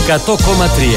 100,3.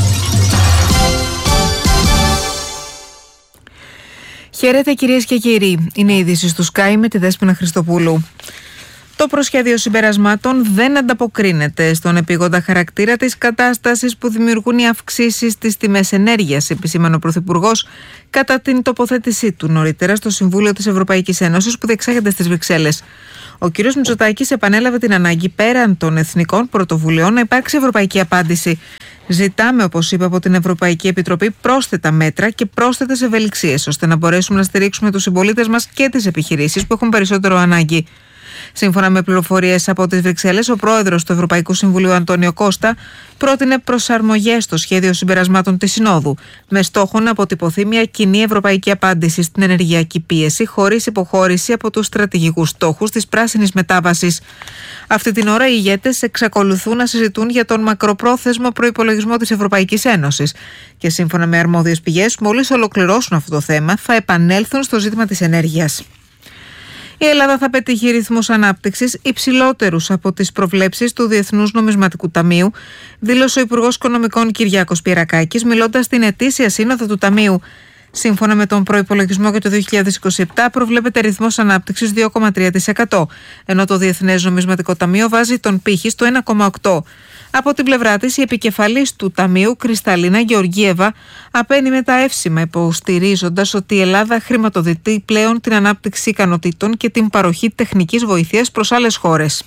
Χαίρετε κυρίες και κύριοι. Είναι η είδηση του Sky με τη Δέσποινα Χριστοπούλου. Το προσχέδιο συμπερασμάτων δεν ανταποκρίνεται στον επίγοντα χαρακτήρα της κατάστασης που δημιουργούν οι αυξήσεις στις τιμές ενέργειας, επισήμανε ο Πρωθυπουργός κατά την τοποθέτησή του νωρίτερα στο Συμβούλιο της Ευρωπαϊκής Ένωσης που διεξάγεται στις Βρυξέλλες. Ο κ. Μητσοτάκης επανέλαβε την ανάγκη πέραν των εθνικών πρωτοβουλειών να υπάρξει ευρωπαϊκή απάντηση. Ζητάμε, όπως είπε, από την Ευρωπαϊκή Επιτροπή πρόσθετα μέτρα και πρόσθετες ευελιξίες, ώστε να μπορέσουμε να στηρίξουμε τους συμπολίτες μας και τις επιχειρήσεις που έχουν περισσότερο ανάγκη. Σύμφωνα με πληροφορίες από τις Βρυξέλλες, ο πρόεδρος του Ευρωπαϊκού Συμβουλίου, Αντώνιο Κώστα, πρότεινε προσαρμογές στο σχέδιο συμπερασμάτων της Συνόδου, με στόχο να αποτυπωθεί μια κοινή ευρωπαϊκή απάντηση στην ενεργειακή πίεση, χωρίς υποχώρηση από τους στρατηγικούς στόχους της πράσινης μετάβασης. Αυτή την ώρα οι ηγέτες εξακολουθούν να συζητούν για τον μακροπρόθεσμο προϋπολογισμό της Ευρωπαϊκής Ένωσης και σύμφωνα με αρμόδιες πηγές, μόλις ολοκληρώσουν αυτό το θέμα, θα επανέλθουν στο ζήτημα της ενέργειας. Η Ελλάδα θα πετύχει ρυθμούς ανάπτυξης υψηλότερους από τις προβλέψεις του Διεθνούς Νομισματικού Ταμείου, δήλωσε ο Υπουργός Οικονομικών Κυριάκος Πιερακάκης, μιλώντας στην ετήσια σύνοδο του Ταμείου. Σύμφωνα με τον προϋπολογισμό για το 2027, προβλέπεται ρυθμός ανάπτυξης 2,3%, ενώ το Διεθνές Νομισματικό Ταμείο βάζει τον πύχη στο 1,8%. Από την πλευρά της, η επικεφαλής του Ταμείου, Κρυσταλίνα Γεωργίεβα, απαίνει με τα εύσημα, υποστηρίζοντας ότι η Ελλάδα χρηματοδοτεί πλέον την ανάπτυξη ικανοτήτων και την παροχή τεχνικής βοήθειας προς άλλες χώρες.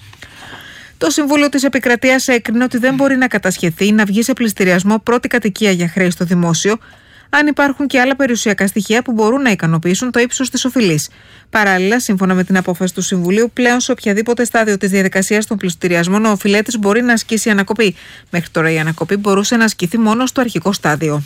Το Συμβούλιο της Επικρατείας έκρινε ότι δεν μπορεί να κατασχεθεί ή να βγει σε πληστηριασμό πρώτη κατοικία για χρέη στο δημόσιο, αν υπάρχουν και άλλα περιουσιακά στοιχεία που μπορούν να ικανοποιήσουν το ύψος της οφειλής. Παράλληλα, σύμφωνα με την απόφαση του Συμβουλίου, πλέον σε οποιαδήποτε στάδιο της διαδικασίας των πληστηριασμών ο οφειλέτης μπορεί να ασκήσει ανακοπή. Μέχρι τώρα η ανακοπή μπορούσε να ασκηθεί μόνο στο αρχικό στάδιο.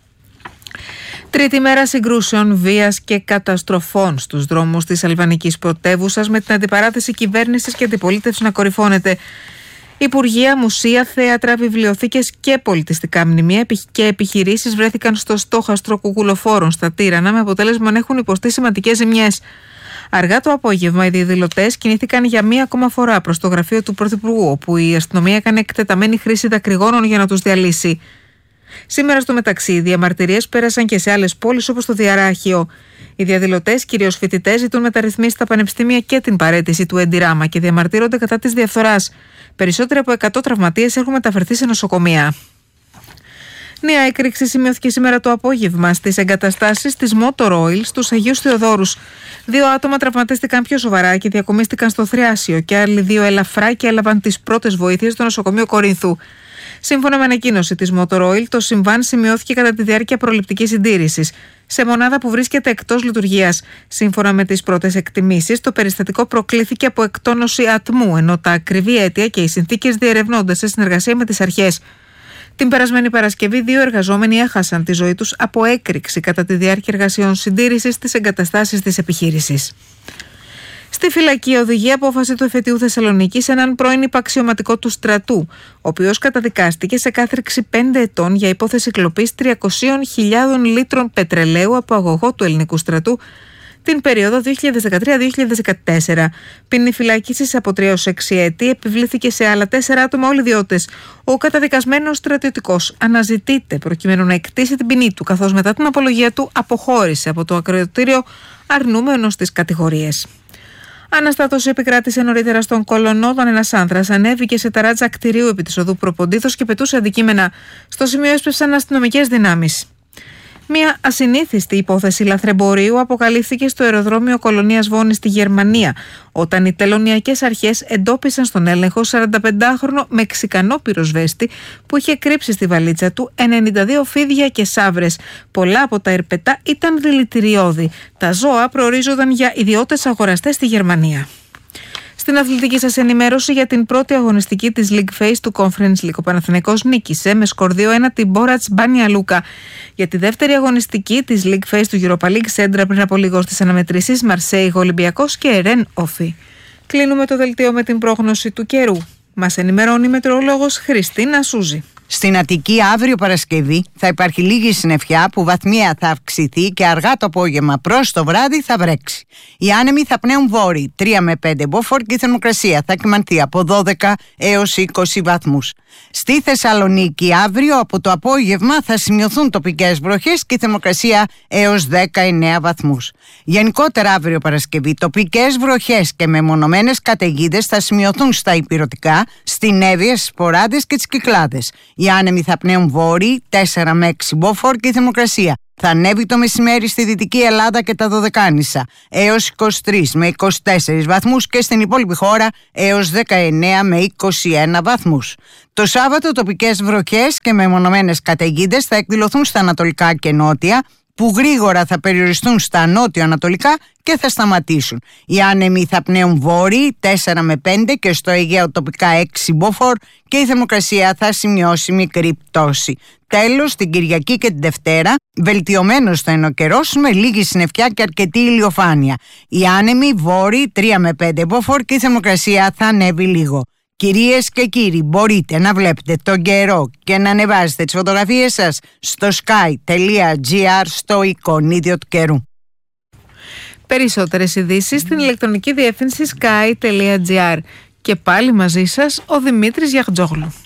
Τρίτη μέρα συγκρούσεων, βίας και καταστροφών στους δρόμους της αλβανικής πρωτεύουσας, με την αντιπαράθεση κυβέρνησης και αντιπολίτευση να κορυφώνεται. Υπουργεία, μουσεία, θέατρα, βιβλιοθήκες και πολιτιστικά μνημεία και επιχειρήσεις βρέθηκαν στο στόχαστρο κουκουλοφόρων στα Τύρανα, με αποτέλεσμα να έχουν υποστεί σημαντικές ζημιές. Αργά το απόγευμα, οι διαδηλωτές κινήθηκαν για μία ακόμα φορά προς το γραφείο του Πρωθυπουργού, όπου η αστυνομία έκανε εκτεταμένη χρήση δακρυγόνων για να τους διαλύσει. Σήμερα, στο μεταξύ, οι διαμαρτυρίες πέρασαν και σε άλλες πόλεις όπως το Διαράχιο. Οι διαδηλωτές, κυρίως φοιτητές, ζητούν μεταρρυθμίσεις στα πανεπιστήμια και την παραίτηση του Εντιράμα και διαμαρτύρονται κατά της διαφθοράς. Περισσότεροι από 100 τραυματίες έχουν μεταφερθεί σε νοσοκομεία. Νέα έκρηξη σημειώθηκε σήμερα το απόγευμα στις εγκαταστάσεις της Motor Oil στους Αγίους Θεοδόρους. 2 άτομα τραυματίστηκαν πιο σοβαρά και διακομίστηκαν στο Θριάσιο και άλλοι 2 ελαφρά και έλαβαν τις πρώτες βοήθειες στο νοσοκομείο Κορίνθου. Σύμφωνα με ανακοίνωση της Motor Oil, το συμβάν σημειώθηκε κατά τη διάρκεια προληπτικής συντήρησης, σε μονάδα που βρίσκεται εκτός λειτουργίας. Σύμφωνα με τις πρώτες εκτιμήσεις, το περιστατικό προκλήθηκε από εκτόνωση ατμού, ενώ τα ακριβή αίτια και οι συνθήκες διερευνώνται σε συνεργασία με τις αρχές. Την περασμένη Παρασκευή, 2 εργαζόμενοι έχασαν τη ζωή τους από έκρηξη κατά τη διάρκεια εργασιών συντήρησης στις εγκαταστάσεις της επιχείρησης. Στη φυλακή οδηγεί απόφαση του εφετείου Θεσσαλονίκη σε έναν πρώην υπαξιωματικό του στρατού, ο οποίος καταδικάστηκε σε κάθριξη 5 ετών για υπόθεση κλοπής 300.000 λίτρων πετρελαίου από αγωγό του ελληνικού στρατού την περίοδο 2013-2014. Ποινή φυλάκισης από 3 έως 6 έτη επιβλήθηκε σε άλλα 4 άτομα, όλοι ιδιώτες. Ο καταδικασμένος στρατιωτικός αναζητείται προκειμένου να εκτίσει την ποινή του, καθώς μετά την απολογία του αποχώρησε από το ακροατήριο αρνούμενος τις κατηγορίες. Αναστάτωση επικράτησε νωρίτερα στον Κολονό όταν ένας άνδρας ανέβηκε σε ταράτσα κτηρίου επί της οδού Προποντήθος και πετούσε αντικείμενα. Στο σημείο έσπευσαν αστυνομικές δυνάμεις. Μια ασυνήθιστη υπόθεση λαθρεμπορίου αποκαλύφθηκε στο αεροδρόμιο Κολονίας Βόνης στη Γερμανία, όταν οι τελωνειακές αρχές εντόπισαν στον έλεγχο 45χρονο Μεξικανό πυροσβέστη που είχε κρύψει στη βαλίτσα του 92 φίδια και σαύρες. Πολλά από τα ερπετά ήταν δηλητηριώδη. Τα ζώα προορίζονταν για ιδιώτες αγοραστές στη Γερμανία. Στην αθλητική σας ενημέρωση για την πρώτη αγωνιστική της League Phase του Conference League, ο Παναθηναϊκός νίκησε με σκορ 2-1 την Μπόρατς Μπάνια Λούκα. Για τη δεύτερη αγωνιστική της League Phase του Europa League, σέντρα πριν από λίγο στις αναμετρήσεις Μαρσέιγ Ολυμπιακός και Ρεν Όφι. Κλείνουμε το δελτίο με την πρόγνωση του καιρού. Μας ενημερώνει η μετεωρολόγος Χριστίνα Σούζη. Στην Αττική αύριο Παρασκευή θα υπάρχει λίγη συννεφιά που βαθμία θα αυξηθεί και αργά το απόγευμα προς το βράδυ θα βρέξει. Οι άνεμοι θα πνέουν βόρειοι 3 με 5 μποφόρ και η θερμοκρασία θα κυμανθεί από 12 έως 20 βαθμούς. Στη Θεσσαλονίκη αύριο από το απόγευμα θα σημειωθούν τοπικές βροχές και η θερμοκρασία έως 19 βαθμούς. Γενικότερα αύριο Παρασκευή τοπικές βροχές και μεμονωμένες καταιγίδες θα σημειωθούν στα ηπειρωτικά, στην Εύβοια, στις Ποράδες και τις Κυκλάδες. Οι άνεμοι θα πνέουν βόρειοι 4 με 6 μποφόρ και η θερμοκρασία θα ανέβει το μεσημέρι στη Δυτική Ελλάδα και τα Δωδεκάνησα έως 23 με 24 βαθμούς και στην υπόλοιπη χώρα έως 19 με 21 βαθμούς. Το Σάββατο τοπικές βροχές και μεμονωμένες καταιγίδες θα εκδηλωθούν στα ανατολικά και νότια, που γρήγορα θα περιοριστούν στα νότιο-ανατολικά και θα σταματήσουν. Οι άνεμοι θα πνέουν βόρειοι 4 με 5 και στο Αιγαίο τοπικά 6 μποφόρ και η θερμοκρασία θα σημειώσει μικρή πτώση. Τέλος, την Κυριακή και την Δευτέρα, βελτιωμένος θα είναι ο καιρός με λίγη συννεφιά και αρκετή ηλιοφάνεια. Οι άνεμοι βόρειοι 3 με 5 μποφόρ και η θερμοκρασία θα ανέβει λίγο. Κυρίες και κύριοι, μπορείτε να βλέπετε τον καιρό και να ανεβάζετε τις φωτογραφίες σας στο sky.gr στο εικονίδιο του καιρού. Περισσότερες ειδήσεις στην ηλεκτρονική διεύθυνση sky.gr. Και πάλι μαζί σας ο Δημήτρης Γιαχτζόγλου.